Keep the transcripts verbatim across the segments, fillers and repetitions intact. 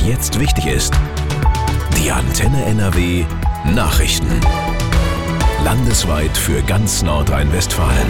was jetzt wichtig ist. Die Antenne N R W Nachrichten. Landesweit für ganz Nordrhein-Westfalen.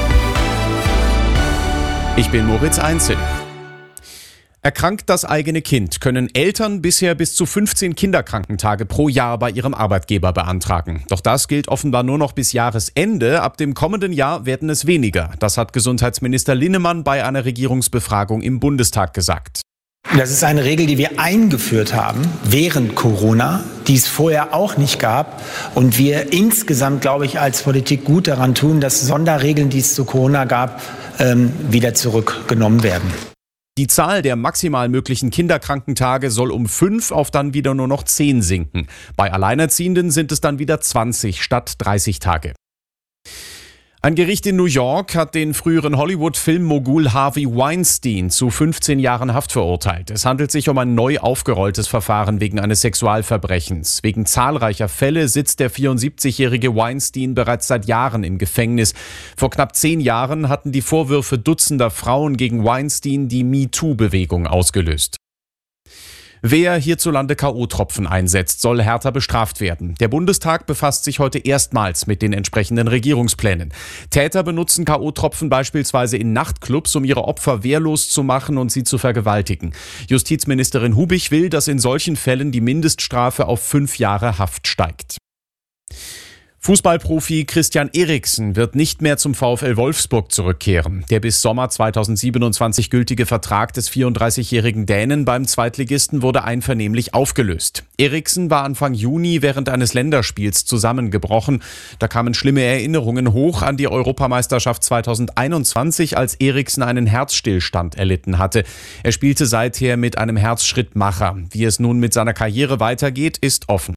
Ich bin Moritz Einzel. Erkrankt das eigene Kind, können Eltern bisher bis zu fünfzehn Kinderkrankentage pro Jahr bei ihrem Arbeitgeber beantragen. Doch das gilt offenbar nur noch bis Jahresende. Ab dem kommenden Jahr werden es weniger. Das hat Gesundheitsminister Linnemann bei einer Regierungsbefragung im Bundestag gesagt. Das ist eine Regel, die wir eingeführt haben während Corona, die es vorher auch nicht gab. Und wir insgesamt, glaube ich, als Politik gut daran tun, dass Sonderregeln, die es zu Corona gab, ähm, wieder zurückgenommen werden. Die Zahl der maximal möglichen Kinderkrankentage soll um fünf auf dann wieder nur noch zehn sinken. Bei Alleinerziehenden sind es dann wieder zwanzig statt dreißig Tage. Ein Gericht in New York hat den früheren Hollywood-Filmmogul Harvey Weinstein zu fünfzehn Jahren Haft verurteilt. Es handelt sich um ein neu aufgerolltes Verfahren wegen eines Sexualverbrechens. Wegen zahlreicher Fälle sitzt der vierundsiebzigjährige Weinstein bereits seit Jahren im Gefängnis. Vor knapp zehn Jahren hatten die Vorwürfe dutzender Frauen gegen Weinstein die MeToo-Bewegung ausgelöst. Wer hierzulande K O-Tropfen einsetzt, soll härter bestraft werden. Der Bundestag befasst sich heute erstmals mit den entsprechenden Regierungsplänen. Täter benutzen K O-Tropfen beispielsweise in Nachtclubs, um ihre Opfer wehrlos zu machen und sie zu vergewaltigen. Justizministerin Hubich will, dass in solchen Fällen die Mindeststrafe auf fünf Jahre Haft steigt. Fußballprofi Christian Eriksen wird nicht mehr zum VfL Wolfsburg zurückkehren. Der bis Sommer zweitausendsiebenundzwanzig gültige Vertrag des vierunddreißigjährigen Dänen beim Zweitligisten wurde einvernehmlich aufgelöst. Eriksen war Anfang Juni während eines Länderspiels zusammengebrochen. Da kamen schlimme Erinnerungen hoch an die Europameisterschaft zweitausendeinundzwanzig, als Eriksen einen Herzstillstand erlitten hatte. Er spielte seither mit einem Herzschrittmacher. Wie es nun mit seiner Karriere weitergeht, ist offen.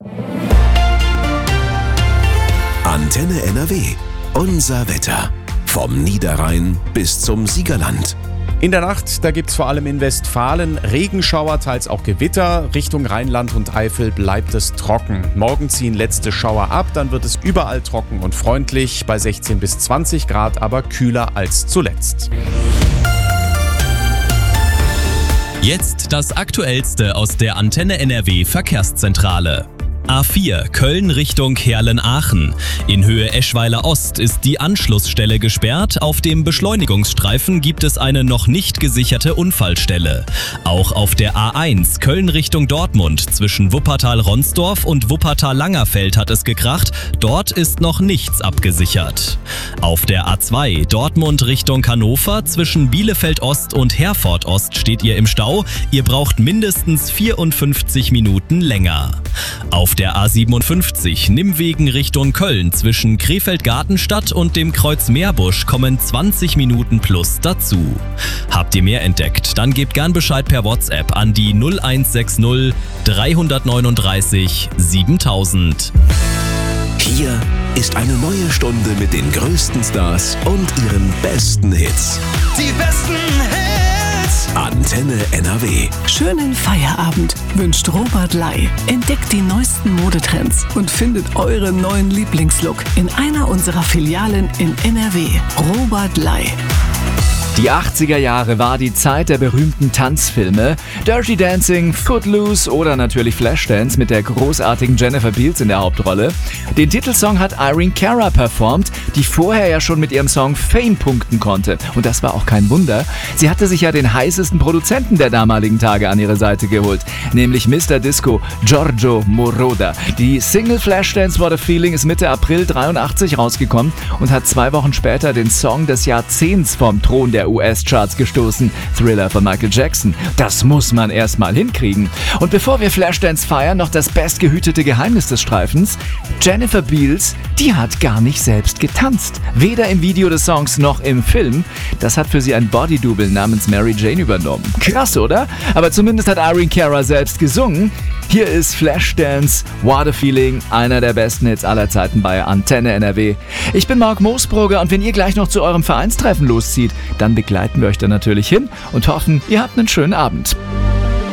Antenne N R W. Unser Wetter. Vom Niederrhein bis zum Siegerland. In der Nacht, da gibt's vor allem in Westfalen Regenschauer, teils auch Gewitter. Richtung Rheinland und Eifel bleibt es trocken. Morgen ziehen letzte Schauer ab, dann wird es überall trocken und freundlich. Bei sechzehn bis zwanzig Grad, aber kühler als zuletzt. Jetzt das Aktuellste aus der Antenne N R W Verkehrszentrale. A vier Köln Richtung Heerlen-Aachen. In Höhe Eschweiler Ost ist die Anschlussstelle gesperrt. Auf dem Beschleunigungsstreifen gibt es eine noch nicht gesicherte Unfallstelle. Auch auf der A eins Köln Richtung Dortmund zwischen Wuppertal-Ronsdorf und Wuppertal-Langerfeld hat es gekracht. Dort ist noch nichts abgesichert. Auf der A zwei Dortmund Richtung Hannover zwischen Bielefeld Ost und Herford Ost steht ihr im Stau. Ihr braucht mindestens vierundfünfzig Minuten länger. Auf der A siebenundfünfzig Nimmwegen Richtung Köln zwischen Krefeld-Gartenstadt und dem Kreuz Meerbusch kommen zwanzig Minuten plus dazu. Habt ihr mehr entdeckt? Dann gebt gern Bescheid per WhatsApp an die null eins sechs null drei neun drei siebentausend. Hier ist eine neue Stunde mit den größten Stars und ihren besten Hits. Die besten Hits! Antenne N R W. Schönen Feierabend wünscht Robert Lai. Entdeckt die neuesten Modetrends und findet euren neuen Lieblingslook in einer unserer Filialen in N R W. Robert Lai. Die achtziger Jahre war die Zeit der berühmten Tanzfilme. Dirty Dancing, Footloose oder natürlich Flashdance mit der großartigen Jennifer Beals in der Hauptrolle. Den Titelsong hat Irene Cara performt, die vorher ja schon mit ihrem Song Fame punkten konnte. Und das war auch kein Wunder. Sie hatte sich ja den heißesten Produzenten der damaligen Tage an ihre Seite geholt, nämlich Mister Disco Giorgio Moroder. Die Single Flashdance What a Feeling ist Mitte April dreiundachtzig rausgekommen und hat zwei Wochen später den Song des Jahrzehnts vom Thron der U S-Charts gestoßen, Thriller von Michael Jackson. Das muss man erstmal hinkriegen. Und bevor wir Flashdance feiern, noch das bestgehütete Geheimnis des Streifens. Jennifer Beals, die hat gar nicht selbst getanzt. Weder im Video des Songs noch im Film. Das hat für sie ein Bodydouble namens Mary Jane übernommen. Krass, oder? Aber zumindest hat Irene Cara selbst gesungen. Hier ist Flashdance, What a Feeling, einer der besten Hits aller Zeiten bei Antenne N R W. Ich bin Marc Moosbrugger und wenn ihr gleich noch zu eurem Vereinstreffen loszieht, dann begleiten wir euch da natürlich hin und hoffen, ihr habt einen schönen Abend.